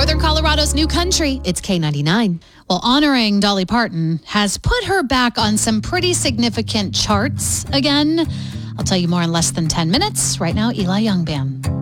Northern Colorado's new country. It's K99. Well, honoring Dolly Parton has put her back on some pretty significant charts again. I'll tell you more in less than 10 minutes. Right now, Eli Young Band.